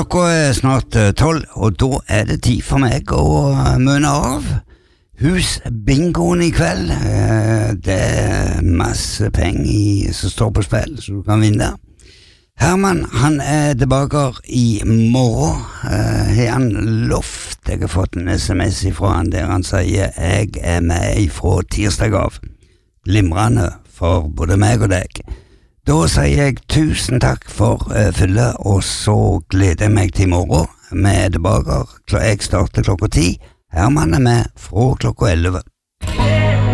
Klokka snart 12, og da det tid for meg å møne av husbingoen i kveld. Det masse penger som står på spill, så du kan vinne. Herman, han tilbake i morgen. Har han loft? Jeg har fått en SMS ifra han der han sier jeg med fra tirsdag av. Glimrende for både meg og deg. Da sier jeg tusen takk for følge, og så gleder jeg meg til i morgen. Vi tilbake, jeg starter klokka 10. Herman med fra klokka 11.